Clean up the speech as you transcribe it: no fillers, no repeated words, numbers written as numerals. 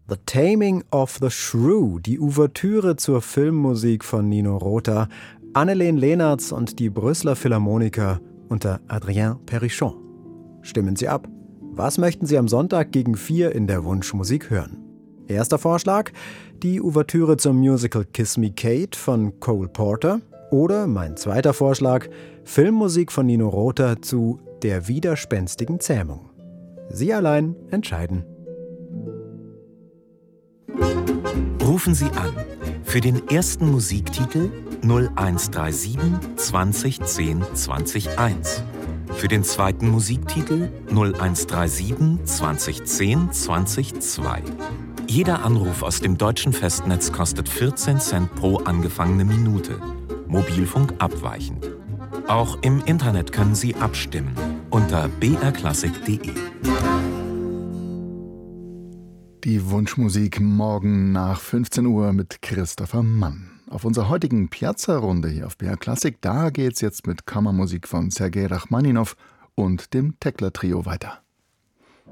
The Taming of the Shrew, die Ouvertüre zur Filmmusik von Nino Rota, Anneleen Leenartz und die Brüsseler Philharmoniker unter Adrien Perichon. Stimmen Sie ab. Was möchten Sie am Sonntag gegen 4 in der Wunschmusik hören? Erster Vorschlag, die Ouvertüre zum Musical Kiss Me Kate von Cole Porter. Oder mein zweiter Vorschlag, Filmmusik von Nino Rota zu Der widerspenstigen Zähmung. Sie allein entscheiden. Rufen Sie an für den ersten Musiktitel 0137 2010 201. Für den zweiten Musiktitel 0137 2010 202. Jeder Anruf aus dem deutschen Festnetz kostet 14 Cent pro angefangene Minute. Mobilfunk abweichend. Auch im Internet können Sie abstimmen unter brklassik.de. Die Wunschmusik morgen nach 15 Uhr mit Christopher Mann. Auf unserer heutigen Piazza-Runde hier auf BR Klassik, da geht's jetzt mit Kammermusik von Sergei Rachmaninow und dem Tekla-Trio weiter.